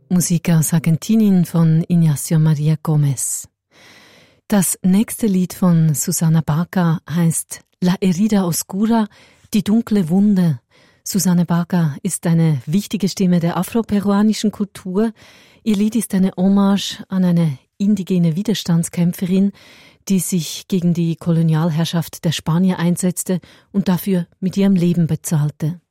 Musik aus Argentinien von Ignacio Maria Gomez. Das nächste Lied von Susana Baca heißt La Herida Oscura, die dunkle Wunde. Susana Baca ist eine wichtige Stimme der afroperuanischen Kultur. Ihr Lied ist eine Hommage an eine indigene Widerstandskämpferin, die sich gegen die Kolonialherrschaft der Spanier einsetzte und dafür mit ihrem Leben bezahlte.